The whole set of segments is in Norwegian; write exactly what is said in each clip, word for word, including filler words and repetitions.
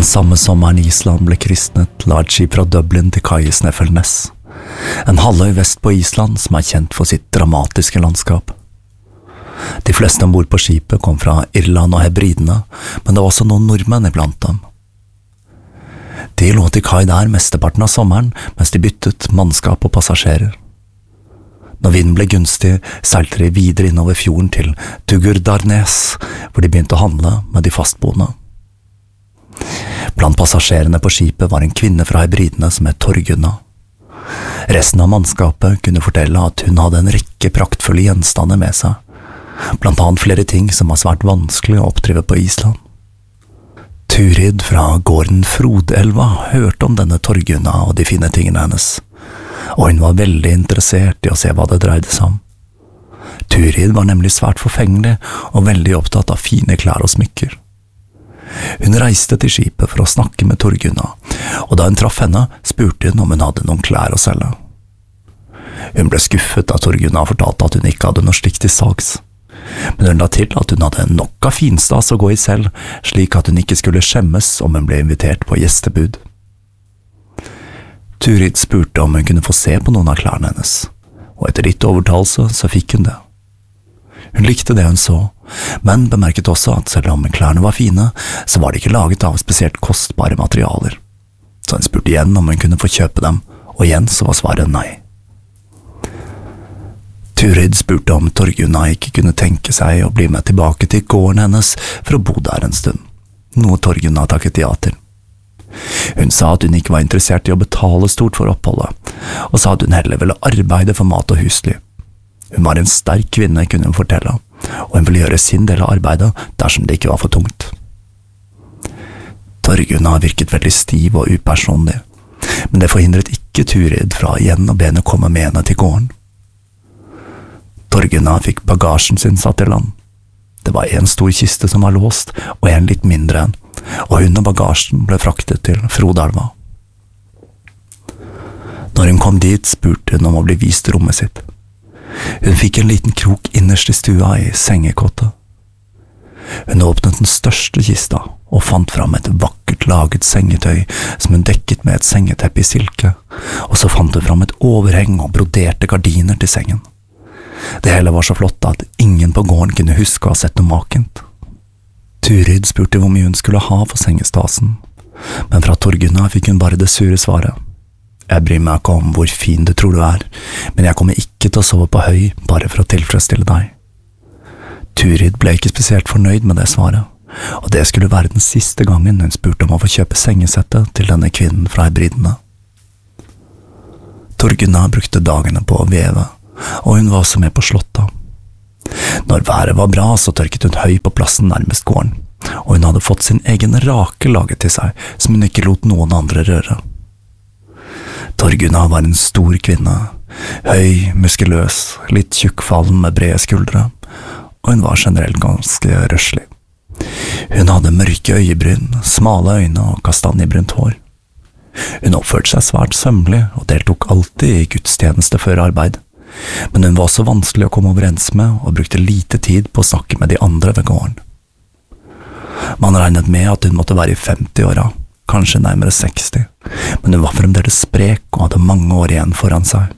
samme sommeren Island ble kristnet, la et skip fra Dublin til kai i Snæfellsnes, en halvøy vest på Island som er kjent for sitt dramatiske landskap. De fleste ombord på skipet kom fra Irland og Hebridene, men det var også noen nordmenn iblant dem. De lå til kai der mesteparten av sommeren, mens de byttet mannskap og passasjerer. Når vinden ble gunstig, seilte de videre innover fjorden til Tugurdarnes, hvor de begynte å handle med de fastboende. Blant passasjerene på skipet var en kvinne fra Hebridene som het Torgunna. Resten av mannskapet kunne fortelle at hun hadde en rekke praktfulle gjenstander med seg, blant annet flere ting som var svært vanskelig å oppdrive på Island. Turid fra gården Frodelva hørte om denne Torgunna og de fine tingene hennes, og hun var veldig interessert i å se hva det dreide seg om. Turid var nemlig svært forfengelig og veldig opptatt av fine klær og smykker. Hun reiste til skipet for å snakke med Torgunna, og da hun traff henne, spurte hun om hun hadde noen klær å selge. Hun ble skuffet da Torgunna fortalte at hun ikke hadde noe slikt til salgs, men hun la til at hun hadde nok av finstas å gå i selv, slik at hun ikke skulle skjemmes om hun ble invitert på gjestebud. Turid spurte om hun kunne få se på noen av klærne hennes, og etter litt overtalelse så fikk hun det. Hun likte det hun så, men bemerket også at selv om klærne var fine, så var de ikke laget av spesielt kostbare materialer. Så hun spurte igjen om hun kunne få kjøpe dem, og igjen så var svaret nei. Turid spurte om Torgunna ikke kunne tenke seg å bli med tilbake til gården hennes for å bo der en stund, noe Torgunna takket ja til. Hun sa at hun ikke var interessert i å betale stort for oppholdet, og sa at hun heller ville arbeide for mat og husly. Hun var en sterk kvinne, kunne hun fortelle, og hun ville gjøre sin del av arbeidet dersom det ikke var for tungt. Torgunna virket veldig stiv og upersonlig, men det forhindret ikke Turid fra igjen å be henne komme med henne til gården. Torgunna fikk bagasjen sin satt i land. Det var en stor kiste som var låst, og en litt mindre en, og hun og bagasjen ble fraktet til Frodelva. Når hun kom dit, spurte hun om å bli vist rommet sitt. Hun fikk en liten krok innerst i stua i sengekottet. Hun åpnet den største kista og fant fram et vakkert laget sengetøy som hun dekket med et sengeteppe i silke, og så fant hun fram et overheng og broderte gardiner til sengen. Det hele var så flott at ingen på gården kunne huske å ha sett noe makent. Turid spurte hvor mye hun skulle ha for sengestasen, men fra Torgunna fikk hun bare det sure svaret. Jeg bryr meg ikke om hvor fin du tror du er, men jeg kommer ikke til å sove på høy bare for å tilfredsstille deg. Turid ble ikke spesielt fornøyd med det svaret, og det skulle være den siste gangen hun spurte om å få kjøpe sengesettet til denne kvinnen fra Hebridene. Torgunna brukte dagene på å veve, og hun var også med på slåtta. Når været var bra, så tørket hun høy på plassen nærmest gården, og hun hadde fått sin egen rake laget til seg, som hun ikke lot noen andre røre. Torgunna var en stor kvinne, høy, muskuløs, litt tjukkfallen med brede skuldre, og hun var generelt ganske røslig. Hun hadde mørke øyebryn, smale øyne og kastanjebrunt hår. Hun oppførte seg svært sømmelig og deltok alltid i gudstjeneste før arbeid, men hun var også vanskelig å komme overens med og brukte lite tid på å snakke med de andre ved gården. Man regnet med at hun måtte være i femti-åra, kanskje nærmere seksti, men hun var fremdeles sprek og hadde mange år igjen foran seg.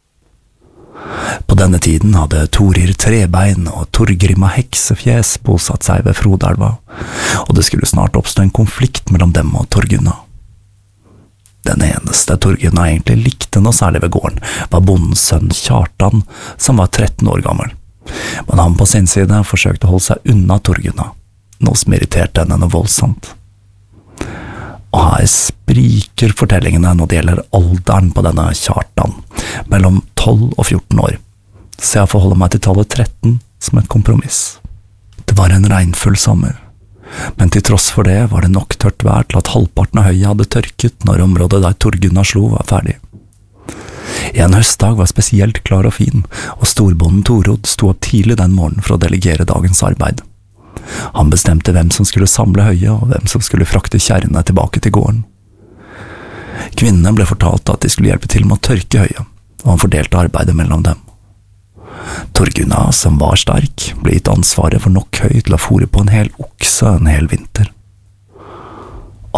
På denne tiden hadde Torir Trebein og Torgrimma Heksefjes bosatt seg ved Frodelva, og det skulle snart oppstå en konflikt mellom dem og Torgunna. Den eneste Torgunna egentlig likte noe særlig ved gården, var bondens sønn Kjartan, som var tretten år gammel, men han på sin side forsøkte å holde seg unna Torgunna, noe som irriterte henne noe voldsomt. Og her spriker fortellingene når det gjelder alderen på denne Kjartan, mellom tolv og fjorten år, så jeg forholder meg til tallet tretten som et kompromiss. Det var en regnfull sommer, men til tross for det var det nok tørt vær til at halvparten av høyet hadde tørket når området der Torgunna slo var ferdig. En høstdag var spesielt klar og fin, og storbonden Torod sto opp tidlig den morgenen for å delegere dagens arbeid. Han bestemte hvem som skulle samle høyet og hvem som skulle frakte kjerrene tilbake til gården. Kvinnene ble fortalt at de skulle hjelpe til med å tørke høyet, og han fordelte arbeidet mellom dem. Torgunna, som var sterk, ble gitt ansvaret for nok høy til å fôre på en hel okse en hel vinter. Alt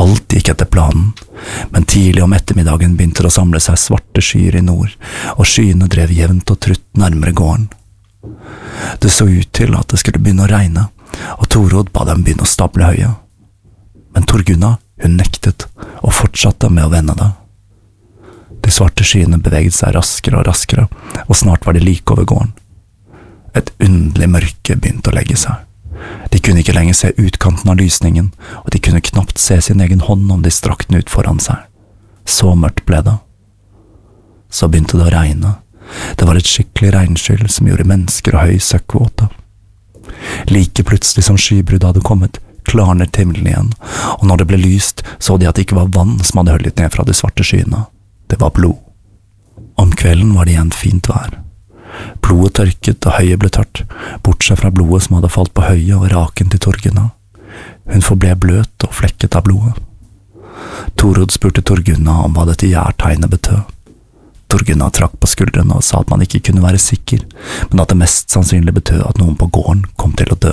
gikk etter planen, men tidlig om ettermiddagen begynte det å samle seg svarte skyer i nord, og skyene drev jevnt og trutt nærmere gården. Det så ut til at det skulle begynne å regne, og Torod ba dem begynne å stable høyet. Men Torgunna, hun nektet, og fortsatte med å vende det. De svarte skyene beveget seg raskere og raskere, og snart var de like over gården. Et underlig mørke begynte å legge seg. De kunne ikke lenger se utkanten av lysningen, og de kunne knapt se sin egen hånd om de strakk den ut foran seg. Så mørkt ble det. Så begynte det å regne. Det var et skikkelig regnskyll som gjorde mennesker og høy søkkvåte. Like plutselig som skybruddet hadde kommet, klarnet himmelen igjen, og når det ble lyst, så de at det ikke var vann som hadde høllet ned fra de svarte skyene. Det var blod. Om kvelden var det igjen fint vær. Blodet tørket og høyet ble tørt, bortsett fra blodet som hadde falt på høyet og raken til Torgunna. Hun forble bløt og flekket av blodet. Torod spurte Torgunna om hva dette gjærtegnet betød. Torgunna trakk på skuldrene og sa at man ikke kunne være sikker, men at det mest sannsynlig betød at noen på gården kom til å dø.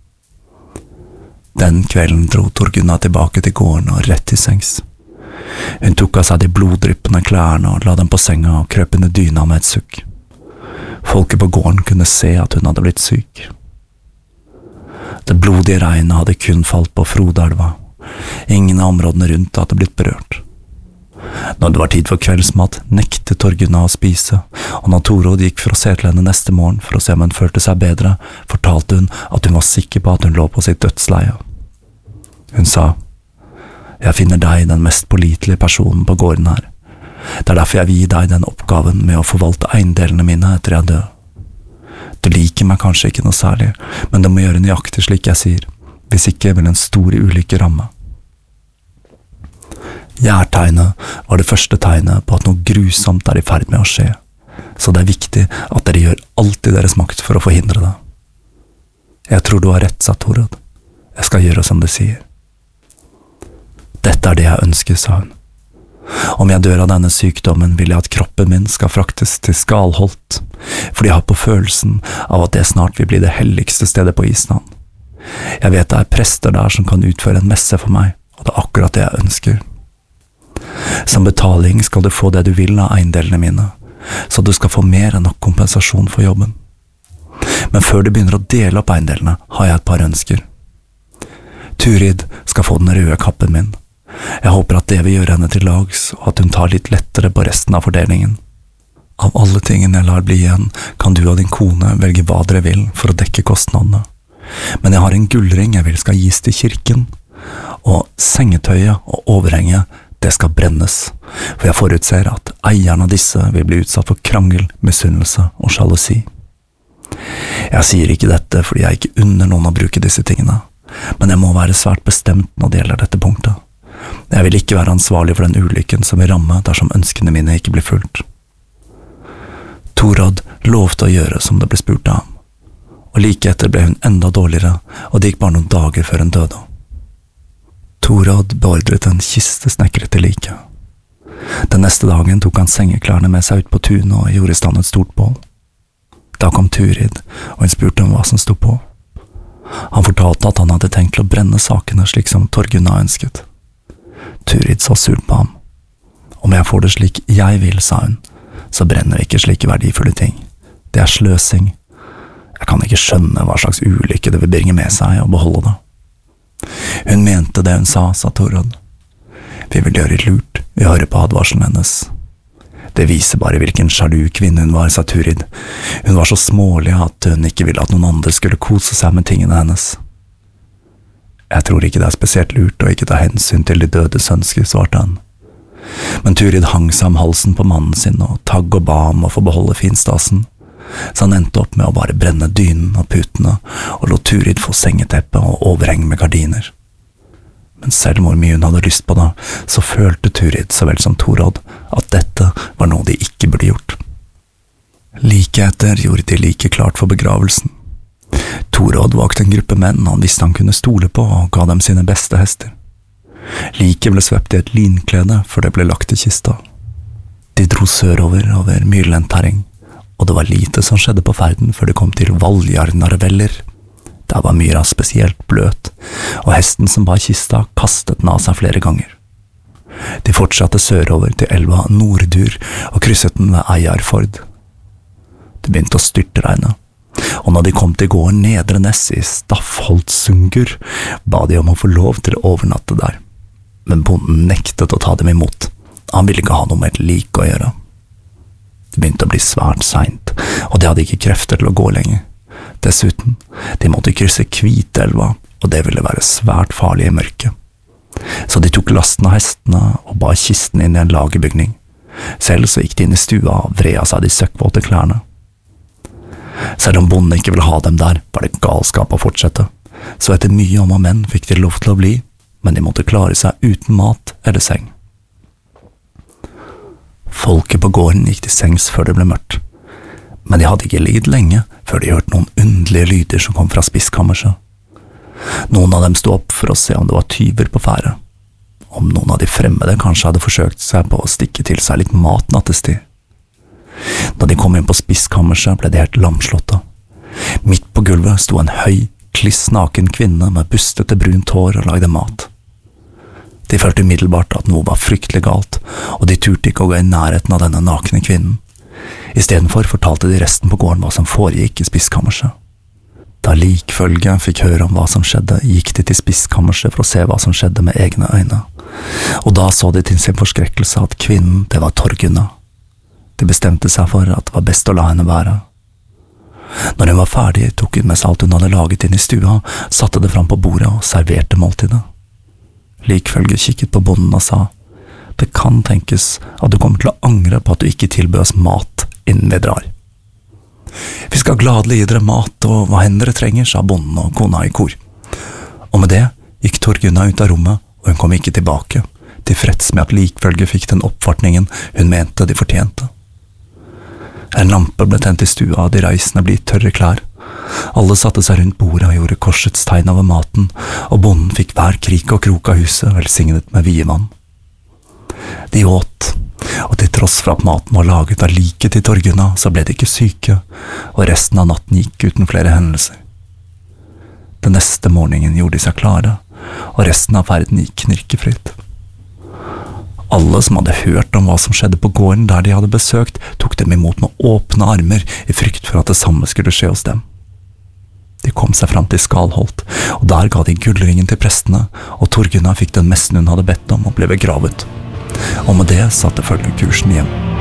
Den kvelden dro Torgunna tilbake til gården og rett til sengs. Hun tok av seg de bloddryppende klærne og la dem på senga og krøp under dyna med et sukk. Folket på gården kunne se at hun hadde blitt syk. Det blodige regnet hadde kun falt på Frodelva. Ingen av områdene rundt hadde blitt berørt. Når det var tid for kveldsmat, nektet Torgunna å spise, og når Torod gikk for å se til henne neste morgen for å se om hun følte seg bedre, fortalte hun at hun var sikker på at hun lå på sitt dødsleie. Hun sa, «Jeg finner deg den mest pålitelige personen på gården her. Det er derfor jeg vil gi deg den oppgaven med å forvalte eiendelene mine etter jeg dør. Du liker meg kanskje ikke noe særlig, men du må gjøre nøyaktig slik jeg sier, hvis ikke vil en stor ulykke ramme.» Gjærtegnet var det første tegnet på at noe grusomt er i ferd med å skje, så det er viktig at dere gjør alt i deres makt for å forhindre det. «Jeg tror du har rett», sa Torod. «Jeg skal gjøre som du sier.» «Dette er det jeg ønsker», sa hun. «Om jeg dør av denne sykdommen vil jeg at kroppen min skal fraktes til Skalholt, fordi jeg har på følelsen av at det snart vil bli det helligste stedet på Island. Jeg vet det er prester der som kan utføre en messe for meg, og det er akkurat det jeg ønsker. Som betaling skal du få det du vil av eiendelene mine, så du skal få mer enn nok kompensasjon for jobben. Men før du begynner å dele opp eiendelene, har jeg et par ønsker. Turid skal få den røde kappen min. Jeg håper at det vil gjøre henne til lags, og at hun tar litt lettere på resten av fordelingen. Av alle tingene jeg lar bli igjen, kan du og din kone velge hva dere vil for å dekke kostnadene. Men jeg har en gullring jeg vil skal gis til kirken, og sengetøyet og overhenget, det skal brennes, for jeg forutser at eierne av disse vil bli utsatt for krangel, misunnelse og sjalusi. Jeg sier ikke dette fordi jeg ikke unner noen å bruke disse tingene, men jeg må være svært bestemt når det gjelder dette punktet. Jeg vil ikke være ansvarlig for den ulykken som vil ramme dersom ønskene mine ikke blir fulgt. Torod lovte å gjøre som det ble spurt av ham, og like etter ble hun enda dårligere, og det gikk bare noen dager før hun døde. Torod beordret en kiste snekret til like. Den neste dagen tok han sengeklærne med seg ut på tunet og gjorde i stand et stort bål. Da kom Turid, og hun spurte om hva som sto på. Han fortalte at han hadde tenkt til å brenne sakene slik som Torgunna ønsket. Turid så surt på ham. «Om jeg får det slik jeg vil», sa hun, «så brenner vi ikke slike verdifulle ting. Det er sløsing. Jeg kan ikke skjønne hva slags ulykke det vil bringe med seg å beholde det.» «Hun mente det hun sa», sa Torod. «Vi vil gjøre lurt, vi hører på advarselen hennes.» «Det viser bare hvilken sjalu kvinne hun var», sa Turid. «Hun var så smålig at hun ikke ville at noen andre skulle kose seg med tingene hennes.» «Jeg tror ikke det er spesielt lurt å ikke ta hensyn til de dødes ønsker», svarte han. Men Turid hang seg om halsen på mannen sin og tagg og ba om å få beholde finstasen, så han endte opp med å bare brenne dynen og putene og lot Turid få sengeteppe og overheng med gardiner. Men selv hvor mye hun hadde lyst på det, så følte Turid så vel som Torod at dette var noe de ikke burde gjort. Like etter gjorde de like klart for begravelsen. Torod valgte en gruppe menn han visste han kunne stole på og ga dem sine beste hester. Liket ble svept i et linklede før det ble lagt i kista. De dro sørover over myrlendt terreng, og det var lite som skjedde på ferden før de kom til Valjarnarveller. Der var myra spesielt bløt, og hesten som bar kista kastet den av seg flere ganger. De fortsatte sørover til elva Nordur og krysset den ved Eiarford. Det begynte å styrtregne, og når de kom til gården Nedre Ness i Staffholdsungur, ba de om å få lov til å overnatte der. Men bonden nektet å ta dem imot. Han ville ikke ha noe med et lik å gjøre. Det begynte å bli svært sent, og de hadde ikke krefter til å gå lenger. Dessuten, de måtte krysse Kvitelva, og det ville være svært farlig i mørket. Så de tok lasten av hestene og bar kisten inn i en lagerbygning. Selv så gikk de inn i stua og vred av seg de søkkvåte klærne. Selv om bonden ikke ville ha dem der, var det galskap å fortsette. Så etter mye om og men fikk de lov til å bli, men de måtte klare seg uten mat eller seng. Folket på gården gikk til sengs før det ble mørkt, men de hadde ikke ligget lenge før de hørte noen underlige lyder som kom fra spiskammerset. Noen av dem sto opp for å se om det var tyver på ferde, om noen av de fremmede kanskje hadde forsøkt seg på å stikke til seg litt mat nattestid. Da de kom inn på spiskammerset ble de helt lamslåtte. Midt på gulvet sto en høy, kliss naken kvinne med bustete brunt hår og lagde mat. De følte umiddelbart at noe var fryktelig galt, og de turte ikke å gå i nærheten av denne nakne kvinnen. I stedet for fortalte de resten på gården hva som foregikk i spiskammerset. Da likfølget fikk høre om hva som skjedde, gikk de til spiskammerset for å se hva som skjedde med egne øyne, og da så de til sin forskrekkelse at kvinnen, det var Torgunna. De bestemte seg for at det var best å la henne være. Når hun var ferdig, tok hun med seg alt hun hadde laget inn i stua, satte det fram på bordet og serverte måltidet. Likfølget kikket på bonden og sa, «Det kan tenkes at du kommer til å angre på at du ikke tilbød oss mat innen vi drar.» «Vi skal gladelig gi dere mat og hva enn dere trenger», sa bonden og kona i kor. Og med det gikk Torgunna ut av rommet, og hun kom ikke tilbake, tilfreds med at likfølget fikk den oppfartningen hun mente de fortjente. En lampe ble tent i stua, og de reisende ble i tørre klær. Alle satte seg rundt bordet og gjorde korsets tegn over maten, og bonden fikk hver krik og krok av huset velsignet med vie vann. De åt, og til tross for at maten var laget av liket til Torgunna, så ble de ikke syke, og resten av natten gikk uten flere hendelser. Den neste morgenen gjorde de seg klare, og resten av ferden gikk knirkefritt. Alle som hadde hørt om hva som skjedde på gården der de hadde besøkt, tok dem imot med åpne armer i frykt for at det samme skulle skje hos dem. De kom seg fram til Skalholt, og der ga de gullringen til prestene, og Torgunna fikk den messen hun hadde bedt om og ble begravet. Og med det satte følgekursen hjem.